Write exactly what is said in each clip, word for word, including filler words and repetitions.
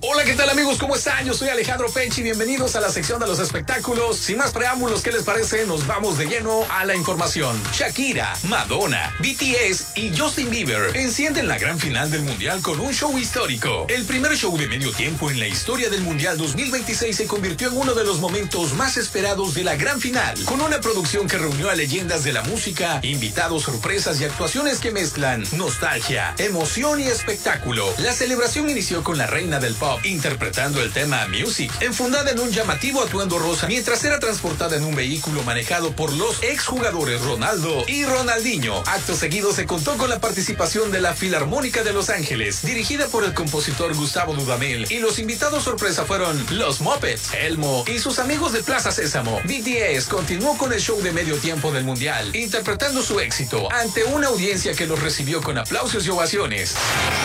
Hola, ¿qué tal amigos? ¿Cómo están? Yo soy Alejandro Pechi, bienvenidos a la sección de los espectáculos. Sin más preámbulos, ¿qué les parece? Nos vamos de lleno a la información. Shakira, Madonna, B T S y Justin Bieber encienden la gran final del Mundial con un show histórico. El primer show de medio tiempo en la historia del Mundial dos mil veintiséis se convirtió en uno de los momentos más esperados de la gran final, con una producción que reunió a leyendas de la música, invitados, sorpresas y actuaciones que mezclan nostalgia, emoción y espectáculo. La celebración inició con la reina del pop interpretando el tema Music, enfundada en un llamativo atuendo rosa, mientras era transportada en un vehículo manejado por los exjugadores Ronaldo y Ronaldinho. Acto seguido se contó con la participación de la Filarmónica de Los Ángeles, dirigida por el compositor Gustavo Dudamel, y los invitados sorpresa fueron los Muppets, Elmo y sus amigos de Plaza Sésamo. B T S continuó con el show de medio tiempo del Mundial, interpretando su éxito ante una audiencia que los recibió con aplausos y ovaciones.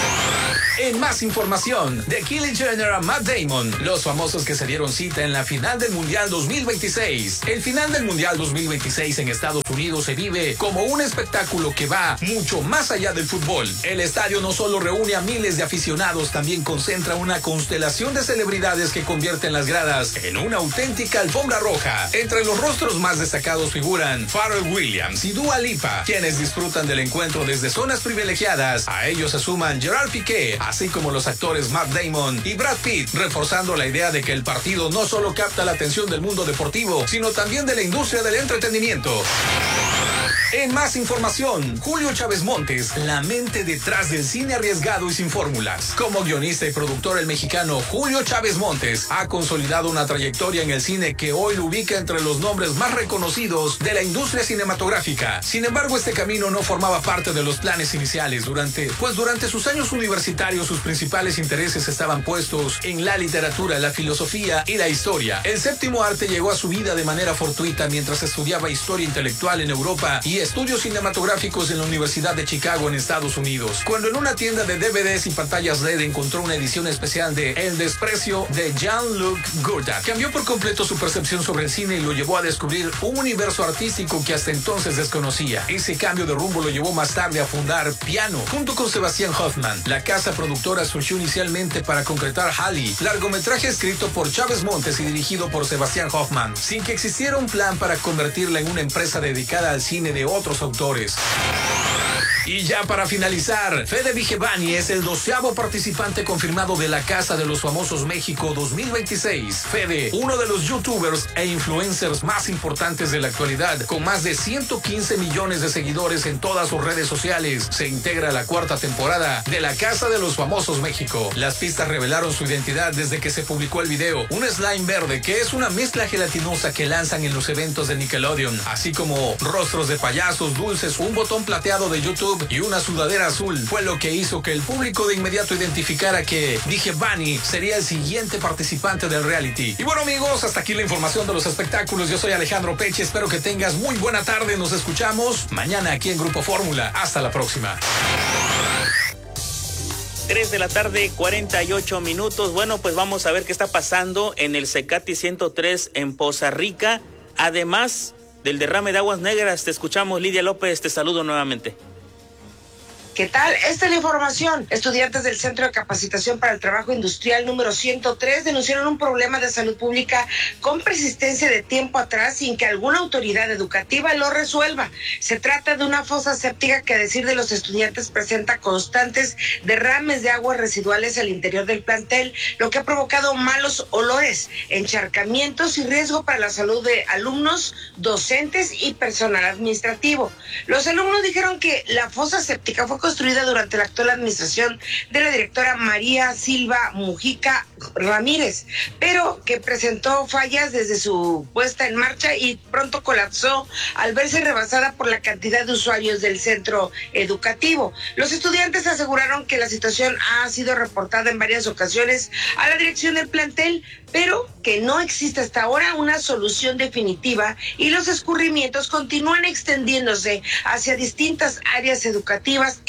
En más información, de Kylie Jenner a Matt Damon, los famosos que se dieron cita en la final del Mundial dos mil veintiséis. El final del Mundial dos mil veintiséis en Estados Unidos se vive como un espectáculo que va mucho más allá del fútbol. El estadio no solo reúne a miles de aficionados, también concentra una constelación de celebridades que convierten las gradas en una auténtica alfombra roja. Entre los rostros más destacados figuran Pharrell Williams y Dua Lipa, quienes disfrutan del encuentro desde zonas privilegiadas. A ellos se suman Gerard Piqué, así como los actores Matt Damon y Brad Pitt, reforzando la idea de que el partido no solo capta la atención del mundo deportivo, sino también de la industria del entretenimiento. En más información, Julio Chávez Montes, la mente detrás del cine arriesgado y sin fórmulas. Como guionista y productor, el mexicano Julio Chávez Montes ha consolidado una trayectoria en el cine que hoy lo ubica entre los nombres más reconocidos de la industria cinematográfica. Sin embargo, este camino no formaba parte de los planes iniciales, durante, pues durante sus años universitarios sus principales intereses estaban puestos en la literatura, la filosofía y la historia. El séptimo arte llegó a su vida de manera fortuita mientras estudiaba historia intelectual en Europa y estudios cinematográficos en la Universidad de Chicago en Estados Unidos, cuando en una tienda de D V Ds y pantallas L E D encontró una edición especial de El desprecio de Jean-Luc Godard. Cambió por completo su percepción sobre el cine y lo llevó a descubrir un universo artístico que hasta entonces desconocía. Ese cambio de rumbo lo llevó más tarde a fundar Piano, junto con Sebastián Hoffman. La casa productora surgió inicialmente para concretar Halley, largometraje escrito por Chávez Montes y dirigido por Sebastián Hoffman, sin que existiera un plan para convertirla en una empresa dedicada al cine de otros autores. Y ya para finalizar, Fede Vigevani es el doceavo participante confirmado de la Casa de los Famosos México dos mil veintiséis. Fede, uno de los youtubers e influencers más importantes de la actualidad, con más de ciento quince millones de seguidores en todas sus redes sociales, se integra a la cuarta temporada de la Casa de los Famosos México. Las pistas revelaron su identidad desde que se publicó el video, un slime verde que es una mezcla gelatinosa que lanzan en los eventos de Nickelodeon, así como rostros de payasos, dulces, un botón plateado de YouTube y una sudadera azul, fue lo que hizo que el público de inmediato identificara que Vigevani sería el siguiente participante del reality. Y bueno amigos, hasta aquí la información de los espectáculos. Yo soy Alejandro Pechi, espero que tengas muy buena tarde. Nos escuchamos mañana aquí en Grupo Fórmula. Hasta la próxima. tres de la tarde, cuarenta y ocho minutos. Bueno, pues vamos a ver qué está pasando en el Cecati ciento tres en Poza Rica. Además del derrame de aguas negras, te escuchamos, Lidia López, te saludo nuevamente. ¿Qué tal? Esta es la información. Estudiantes del Centro de Capacitación para el Trabajo Industrial número ciento tres denunciaron un problema de salud pública con persistencia de tiempo atrás sin que alguna autoridad educativa lo resuelva. Se trata de una fosa séptica que, a decir de los estudiantes, presenta constantes derrames de aguas residuales al interior del plantel, lo que ha provocado malos olores, encharcamientos y riesgo para la salud de alumnos, docentes y personal administrativo. Los alumnos dijeron que la fosa séptica fue construida durante la actual administración de la directora María Silva Mujica Ramírez, pero que presentó fallas desde su puesta en marcha y pronto colapsó al verse rebasada por la cantidad de usuarios del centro educativo. Los estudiantes aseguraron que la situación ha sido reportada en varias ocasiones a la dirección del plantel, pero que no existe hasta ahora una solución definitiva y los escurrimientos continúan extendiéndose hacia distintas áreas educativas en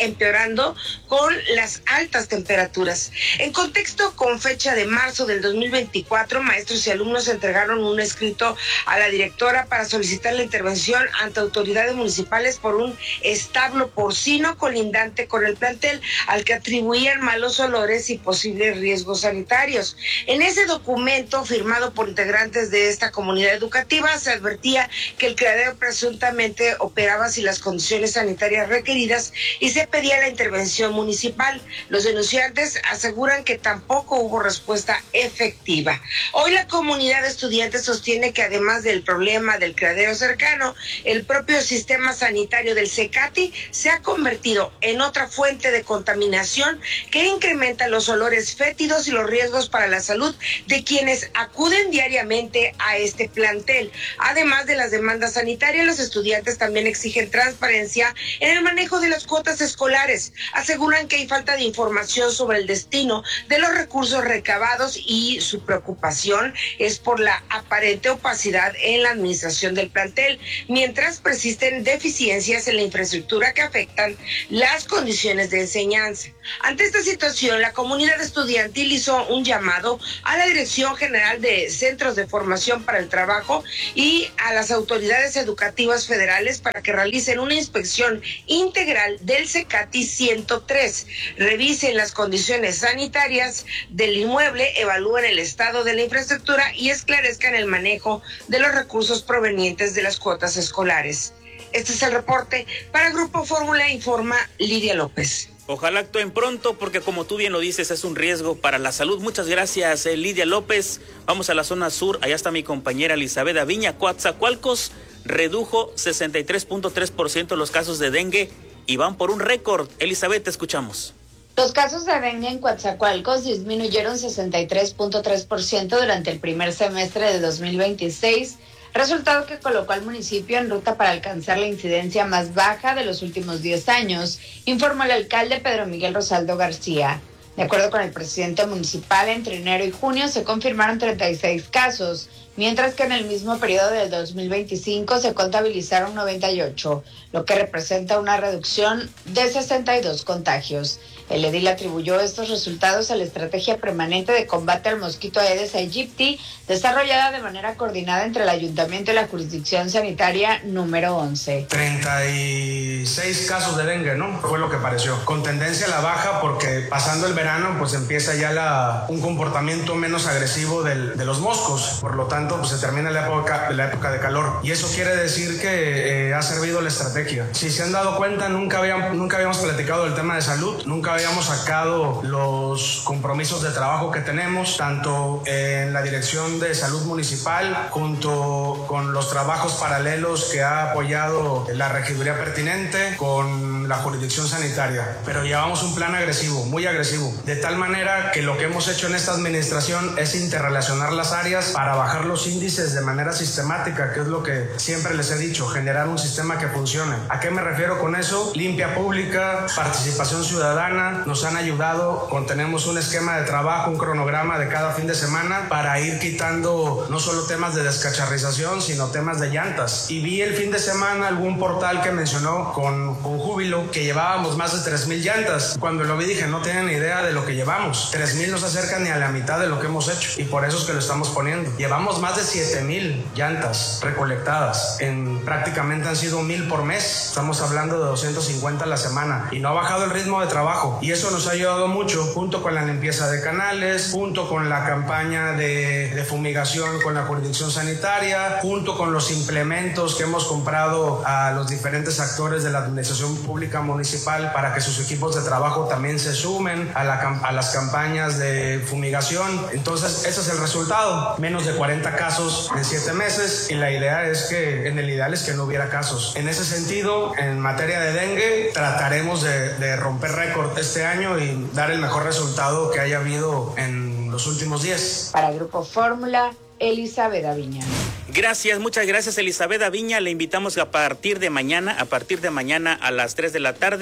empeorando con las altas temperaturas. En contexto, con fecha de marzo del dos mil veinticuatro, maestros y alumnos entregaron un escrito a la directora para solicitar la intervención ante autoridades municipales por un establo porcino colindante con el plantel, al que atribuían malos olores y posibles riesgos sanitarios. En ese documento, firmado por integrantes de esta comunidad educativa, se advertía que el criadero presuntamente operaba sin las condiciones sanitarias requeridas y se pedía la intervención municipal. Los denunciantes aseguran que tampoco hubo respuesta efectiva. Hoy la comunidad de estudiantes sostiene que además del problema del criadero cercano, el propio sistema sanitario del CECATI se ha convertido en otra fuente de contaminación que incrementa los olores fétidos y los riesgos para la salud de quienes acuden diariamente a este plantel. Además de las demandas sanitarias, los estudiantes también exigen transparencia en el manejo de las cuotas escolares. Aseguran que hay falta de información sobre el destino de los recursos recabados y su preocupación es por la aparente opacidad en la administración del plantel, mientras persisten deficiencias en la infraestructura que afectan las condiciones de enseñanza. Ante esta situación, la comunidad estudiantil hizo un llamado a la Dirección General de Centros de Formación para el Trabajo y a las autoridades educativas federales para que realicen una inspección integral del CECATI ciento tres, revisen las condiciones sanitarias del inmueble, evalúen el estado de la infraestructura y esclarezcan el manejo de los recursos provenientes de las cuotas escolares. Este es el reporte. Para Grupo Fórmula, informa Lidia López. Ojalá actúen pronto porque, como tú bien lo dices, es un riesgo para la salud. Muchas gracias, eh, Lidia López. Vamos a la zona sur. Allá está mi compañera Elizabeth Aviña. Coatzacoalcos redujo sesenta y tres punto tres por ciento los casos de dengue y van por un récord. Elizabeth, te escuchamos. Los casos de dengue en Coatzacoalcos disminuyeron sesenta y tres punto tres por ciento durante el primer semestre de dos mil veintiséis, resultado que colocó al municipio en ruta para alcanzar la incidencia más baja de los últimos diez años, informó el alcalde Pedro Miguel Rosaldo García. De acuerdo con el presidente municipal, entre enero y junio se confirmaron treinta y seis casos, mientras que en el mismo periodo del dos mil veinticinco se contabilizaron noventa y ocho, lo que representa una reducción de sesenta y dos contagios. El edil atribuyó estos resultados a la estrategia permanente de combate al mosquito Aedes aegypti, desarrollada de manera coordinada entre el ayuntamiento y la jurisdicción sanitaria número once. treinta y seis casos de dengue, ¿no? Fue lo que pareció. Con tendencia a la baja porque pasando el verano pues empieza ya la, un comportamiento menos agresivo del, de los moscos. Por lo tanto pues se termina la época, la época de calor. Y eso quiere decir que eh, ha servido la estrategia. Si se han dado cuenta, nunca habíamos, nunca habíamos platicado del tema de salud, nunca habíamos sacado los compromisos de trabajo que tenemos, tanto en la Dirección de Salud Municipal, junto con los trabajos paralelos que ha apoyado la regiduría pertinente, con la jurisdicción sanitaria. Pero llevamos un plan agresivo, muy agresivo, de tal manera que lo que hemos hecho en esta administración es interrelacionar las áreas para bajar los índices de manera sistemática, que es lo que siempre les he dicho, generar un sistema que funcione. ¿A qué me refiero con eso? Limpia pública, participación ciudadana. Nos han ayudado, con, tenemos un esquema de trabajo, un cronograma de cada fin de semana para ir quitando no solo temas de descacharrización, sino temas de llantas. Y vi el fin de semana algún portal que mencionó con, con júbilo que llevábamos más de tres mil llantas. Cuando lo vi dije, no tienen ni idea de lo que llevamos. tres mil no se acerca ni a la mitad de lo que hemos hecho, y por eso es que lo estamos poniendo. Llevamos más de siete mil llantas recolectadas. En, prácticamente han sido mil por mes. Estamos hablando de doscientos cincuenta a la semana. Y no ha bajado el ritmo de trabajo. Y eso nos ha ayudado mucho, junto con la limpieza de canales, junto con la campaña de, de fumigación con la jurisdicción sanitaria, junto con los implementos que hemos comprado a los diferentes actores de la administración pública municipal para que sus equipos de trabajo también se sumen a, la, a las campañas de fumigación. Entonces ese es el resultado, menos de cuarenta casos en siete meses, y la idea es que, en el ideal es que no hubiera casos. En ese sentido, en materia de dengue, trataremos de, de romper récord este año y dar el mejor resultado que haya habido en los últimos diez. Para Grupo Fórmula, Elizabeth Aviña. Gracias, muchas gracias, Elizabeth Aviña. Le invitamos a partir de mañana, a partir de mañana a las tres de la tarde,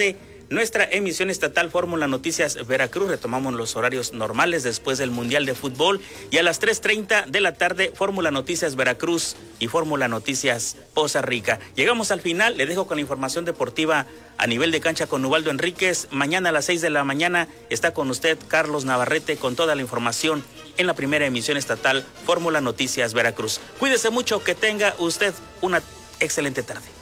nuestra emisión estatal Fórmula Noticias Veracruz. Retomamos los horarios normales después del Mundial de Fútbol y a las tres treinta de la tarde Fórmula Noticias Veracruz y Fórmula Noticias Poza Rica. Llegamos al final, le dejo con la información deportiva a nivel de cancha con Ubaldo Enríquez. Mañana a las seis de la mañana está con usted Carlos Navarrete con toda la información en la primera emisión estatal Fórmula Noticias Veracruz. Cuídese mucho, que tenga usted una excelente tarde.